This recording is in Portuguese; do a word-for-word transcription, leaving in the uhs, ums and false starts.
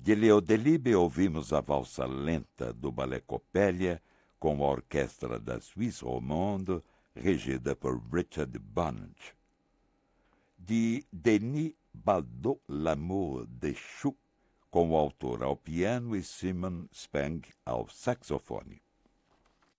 De Leo Delibes ouvimos a valsa lenta do Ballet Coppelia, com a orquestra da Suisse Romande, regida por Richard Bunch. De Denis Baldot, L'amour déchu, com o autor ao piano e Simon Speng ao saxofone.